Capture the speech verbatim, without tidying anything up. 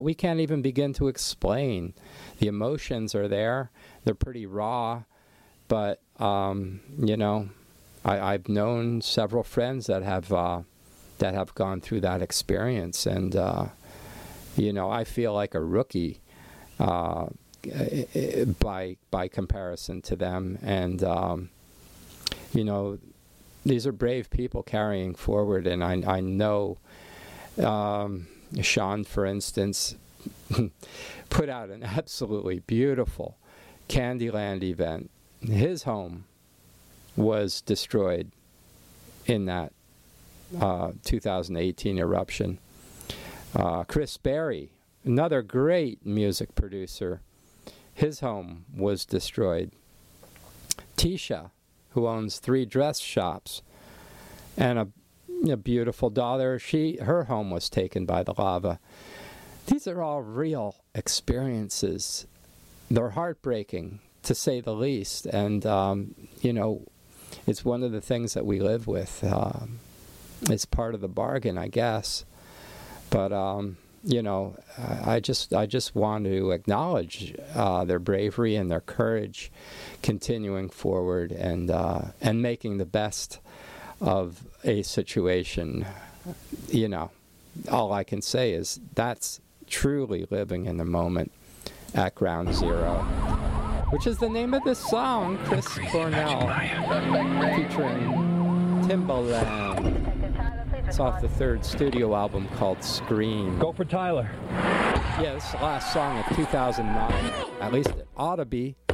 we can't even begin to explain. The emotions are there. They're pretty raw. But, um, you know, I, I've known several friends that have uh, that have gone through that experience. And, uh, you know, I feel like a rookie uh, by by comparison to them. And, um, you know, these are brave people carrying forward. And I, I know um, Sean, for instance, put out an absolutely beautiful Candyland event. His home was destroyed in that uh, two thousand eighteen eruption. Uh, Chris Berry, another great music producer, his home was destroyed. Tisha, who owns three dress shops and a, a beautiful daughter, she her home was taken by the lava. These are all real experiences. They're heartbreaking, to say the least. And, um, you know, it's one of the things that we live with. Um, it's part of the bargain, I guess. But, um, you know, I just I just want to acknowledge uh, their bravery and their courage continuing forward and, uh, and making the best of a situation. You know, all I can say is that's truly living in the moment at Ground Zero, which is the name of this song, Chris Cornell, featuring Timbaland. It's off the third studio album called Scream. Go for Tyler. Yeah, this is the last song of two thousand nine. At least it ought to be.